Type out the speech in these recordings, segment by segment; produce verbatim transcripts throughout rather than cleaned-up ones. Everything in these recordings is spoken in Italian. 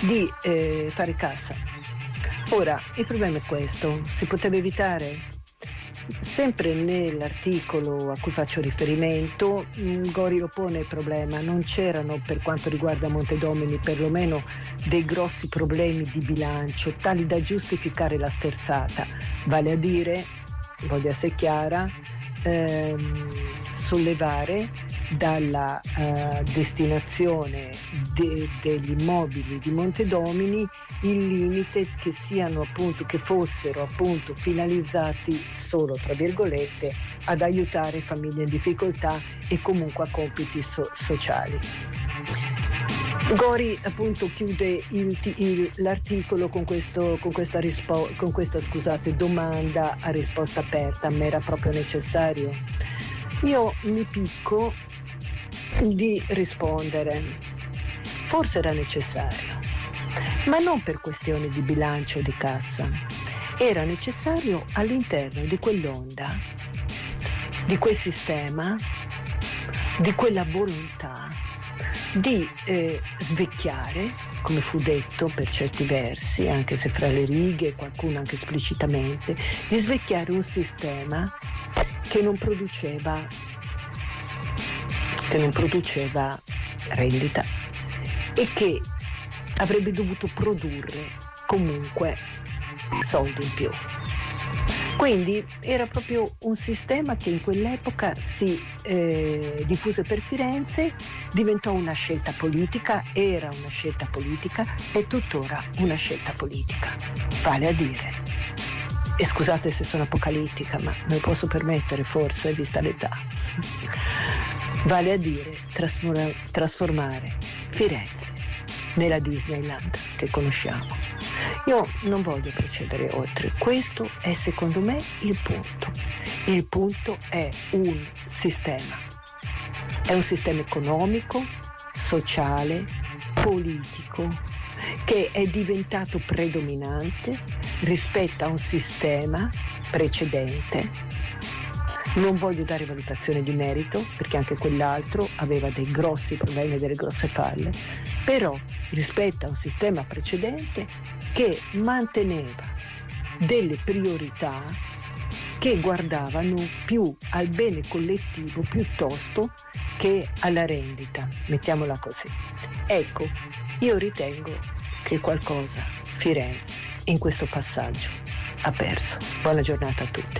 di eh, fare cassa. Ora, il problema è questo: si poteva evitare? Sempre nell'articolo a cui faccio riferimento, Gori lo pone il problema: non c'erano, per quanto riguarda Montedomini, perlomeno dei grossi problemi di bilancio tali da giustificare la sterzata, vale a dire, voglio essere chiara, ehm, sollevare dalla uh, destinazione de- degli immobili di Montedomini il limite che siano appunto che fossero appunto finalizzati solo, tra virgolette, ad aiutare famiglie in difficoltà e comunque a compiti so- sociali. Gori appunto chiude il, il, l'articolo con, questo, con questa, rispo- con questa scusate, domanda a risposta aperta: ma era proprio necessario? Io mi picco di rispondere: forse era necessario, ma non per questioni di bilancio o di cassa. Era necessario all'interno di quell'onda, di quel sistema, di quella volontà di eh, svecchiare, come fu detto per certi versi, anche se fra le righe, qualcuno anche esplicitamente, di svecchiare un sistema che non produceva che non produceva rendita e che avrebbe dovuto produrre comunque soldi in più. Quindi era proprio un sistema che in quell'epoca si eh, diffuse per Firenze, diventò una scelta politica, era una scelta politica, è tuttora una scelta politica, vale a dire. E scusate se sono apocalittica, ma me lo posso permettere forse, vista l'età. Vale a dire trasformare, trasformare Firenze nella Disneyland che conosciamo. Io non voglio procedere oltre. Questo è secondo me il punto. Il punto è un sistema. È un sistema economico, sociale, politico, che è diventato predominante rispetto a un sistema precedente. Non voglio dare valutazione di merito, perché anche quell'altro aveva dei grossi problemi e delle grosse falle, però rispetto a un sistema precedente che manteneva delle priorità che guardavano più al bene collettivo piuttosto che alla rendita, mettiamola così. Ecco, io ritengo che qualcosa Firenze in questo passaggio ha perso. Buona giornata a tutti.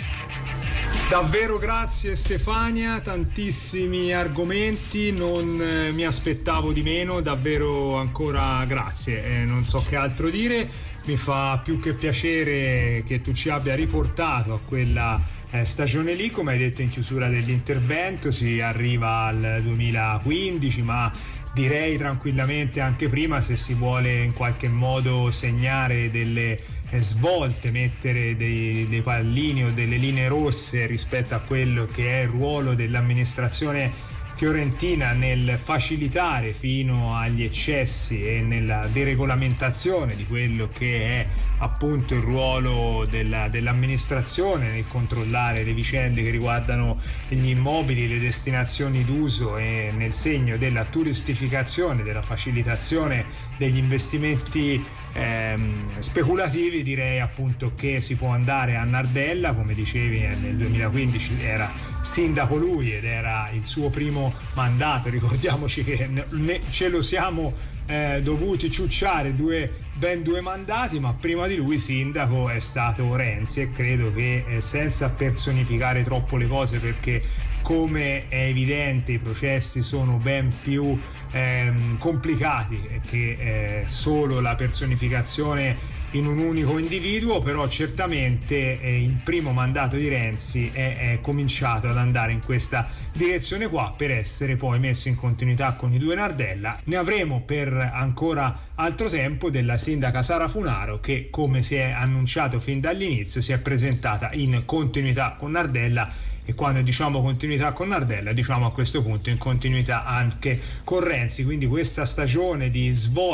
Davvero grazie Stefania, tantissimi argomenti, non eh, mi aspettavo di meno, davvero ancora grazie, eh, non so che altro dire, mi fa più che piacere che tu ci abbia riportato a quella eh, stagione lì, come hai detto in chiusura dell'intervento, si arriva al duemilaquindici, ma direi tranquillamente anche prima, se si vuole in qualche modo segnare delle svolte, mettere dei, dei pallini o delle linee rosse rispetto a quello che è il ruolo dell'amministrazione fiorentina nel facilitare fino agli eccessi e nella deregolamentazione di quello che è appunto il ruolo della, dell'amministrazione nel controllare le vicende che riguardano gli immobili, le destinazioni d'uso e nel segno della turistificazione, della facilitazione degli investimenti ehm, speculativi. Direi appunto che si può andare a Nardella, come dicevi nel duemilaquindici era sindaco lui ed era il suo primo mandato, ricordiamoci che ne, ce lo siamo eh, dovuti ciucciare due, ben due mandati, ma prima di lui sindaco è stato Renzi, e credo che eh, senza personificare troppo le cose, perché come è evidente i processi sono ben più ehm, complicati che eh, solo la personificazione in un unico individuo, però certamente eh, il primo mandato di Renzi è, è cominciato ad andare in questa direzione qua, per essere poi messo in continuità con i due Nardella. Ne avremo per ancora altro tempo della sindaca Sara Funaro, che come si è annunciato fin dall'inizio si è presentata in continuità con Nardella, e quando diciamo continuità con Nardella diciamo a questo punto in continuità anche con Renzi. Quindi questa stagione di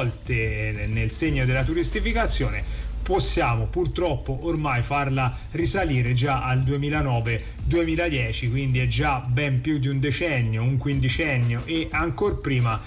svolte nel segno della turistificazione possiamo purtroppo ormai farla risalire già al duemilanove duemiladieci, quindi è già ben più di un decennio, un quindicennio e ancor prima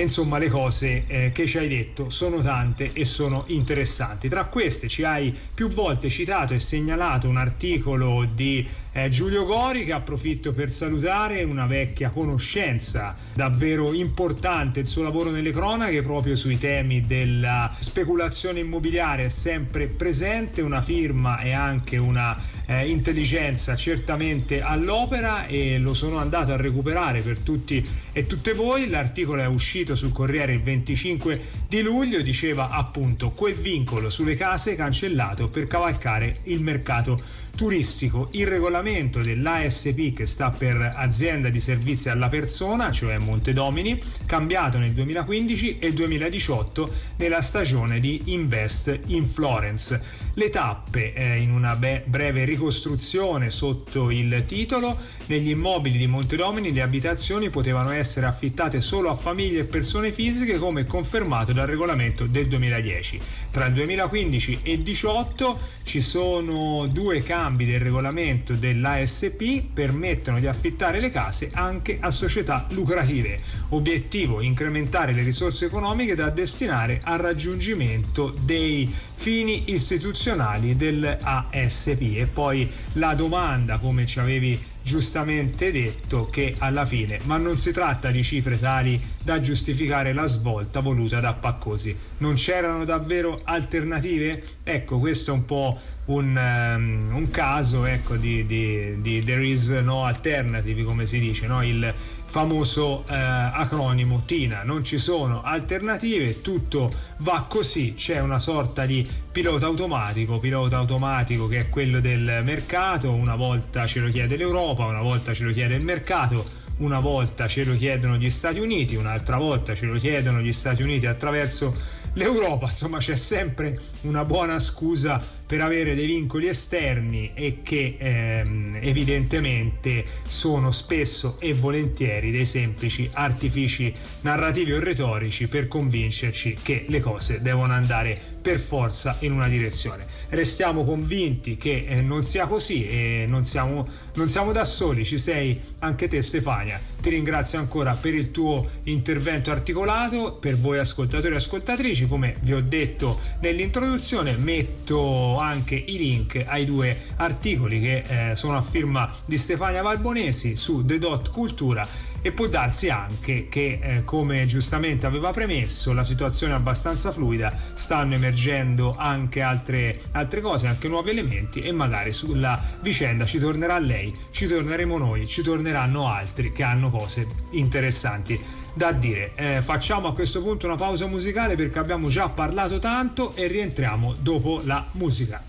e insomma le cose eh, che ci hai detto sono tante e sono interessanti. Tra queste ci hai più volte citato e segnalato un articolo di eh, Giulio Gori, che approfitto per salutare, una vecchia conoscenza, davvero importante il suo lavoro nelle cronache proprio sui temi della speculazione immobiliare, è sempre presente, una firma e anche una eh, intelligenza certamente all'opera, e lo sono andato a recuperare per tutti e tutte voi. L'articolo è uscito sul Corriere il venticinque di luglio, diceva appunto: quel vincolo sulle case cancellato per cavalcare il mercato turistico. Il regolamento dell'A S P, che sta per Azienda di Servizi alla Persona, cioè Montedomini, cambiato nel duemilaquindici e duemiladiciotto nella stagione di Invest in Florence. Le tappe eh, in una be- breve ricostruzione sotto il titolo: negli immobili di Montedomini le abitazioni potevano essere affittate solo a famiglie e persone fisiche, come confermato dal regolamento del duemiladieci. Tra il duemilaquindici e il diciotto ci sono due cambi del regolamento dell'A S P, permettono di affittare le case anche a società lucrative. Obiettivo: incrementare le risorse economiche da destinare al raggiungimento dei fini istituzionali dell'A S P. E poi la domanda, come ci avevi giustamente detto, che alla fine, ma non si tratta di cifre tali da giustificare la svolta voluta da Paccosi? Non c'erano davvero alternative? Ecco, questo è un po' un, um, un caso, ecco, di, di, di there is no alternative, come si dice, no? Il famoso eh, acronimo TINA: non ci sono alternative, tutto va così, c'è una sorta di pilota automatico, pilota automatico che è quello del mercato. Una volta ce lo chiede l'Europa, una volta ce lo chiede il mercato, una volta ce lo chiedono gli Stati Uniti, un'altra volta ce lo chiedono gli Stati Uniti attraverso l'Europa. Insomma, c'è sempre una buona scusa per avere dei vincoli esterni, e che ehm, evidentemente sono spesso e volentieri dei semplici artifici narrativi o retorici per convincerci che le cose devono andare per forza in una direzione. Restiamo convinti che eh, non sia così, e non siamo, non siamo da soli, ci sei anche te, Stefania. Ti ringrazio ancora per il tuo intervento articolato. Per voi ascoltatori e ascoltatrici, come vi ho detto nell'introduzione, metto anche i link ai due articoli che eh, sono a firma di Stefania Valbonesi su The Dot Cultura. E può darsi anche che, eh, come giustamente aveva premesso, la situazione è abbastanza fluida, stanno emergendo anche altre, altre cose, anche nuovi elementi, e magari sulla vicenda ci tornerà lei, ci torneremo noi, ci torneranno altri che hanno cose interessanti da dire. Eh, facciamo a questo punto una pausa musicale, perché abbiamo già parlato tanto, e rientriamo dopo la musica.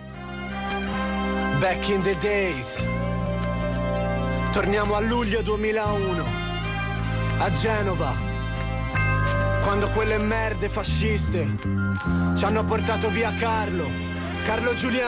Back in the days. Torniamo a luglio duemilauno, a Genova, quando quelle merde fasciste ci hanno portato via Carlo, Carlo Giuliano.